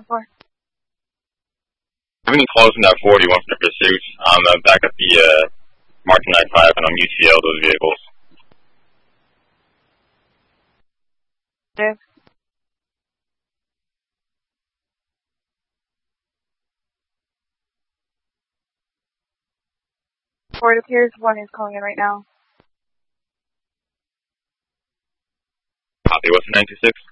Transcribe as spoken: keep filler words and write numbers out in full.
four. Having close in that forty-one for the pursuit. I'm uh, back at the uh, Martin ninety-five and I'm U T L those vehicles. Dave. Or it appears one is calling in right now. Copy, what's the nine two six?